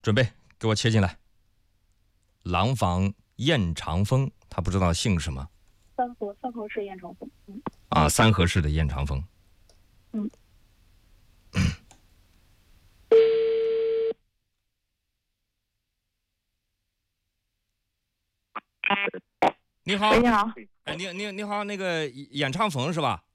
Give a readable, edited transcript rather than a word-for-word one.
准备给我切进来。廊坊燕长风，他不知道姓什么。 三河市燕长风。 三河市的燕长风。你好， 喂，你好。 你好，那个演唱逢是吧？